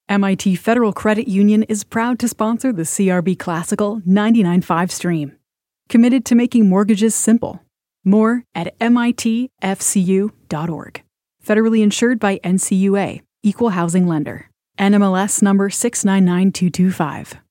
MIT Federal Credit Union is proud to sponsor the CRB Classical 99.5 stream. Committed to making mortgages simple. More at mitfcu.org. Federally insured by NCUA, Equal Housing Lender. NMLS number 699225.